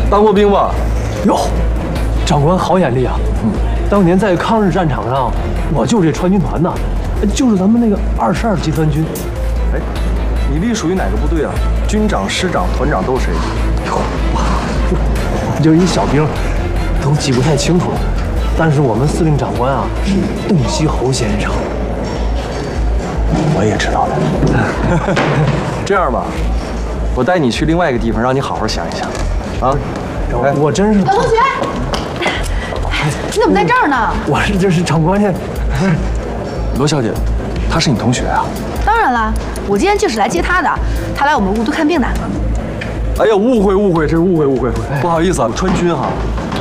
当过兵吧？ 哟，长官好眼力啊！当年在抗日战场上，我就这川军团呐，就是咱们那个22集团军。 哎，你隶属于哪个部队啊？军长、师长、团长都是谁？ 哟，我就是一小兵，都记不太清楚了。但是我们司令长官啊是邓锡侯先生， 我也知道的。这样吧，我带你去另外一个地方，让你好好想一想。啊， 我真是老同学，你怎么在这儿呢？ 我是这是长官呀。 罗小姐，她是你同学啊？ 当然了，我今天就是来接他的，他来我们雾都看病的。 哎呀，误会，这是误会。不好意思啊，川军哈，